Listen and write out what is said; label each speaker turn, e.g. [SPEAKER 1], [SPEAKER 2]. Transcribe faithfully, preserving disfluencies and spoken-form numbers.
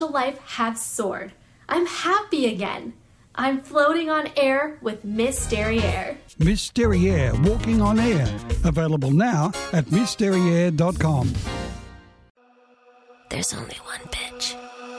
[SPEAKER 1] life have soared. I'm happy again. I'm floating on air with Miss Derriere.
[SPEAKER 2] Miss Derriere, walking on air. Available now at miss derriere dot com.
[SPEAKER 3] There's only one pitch.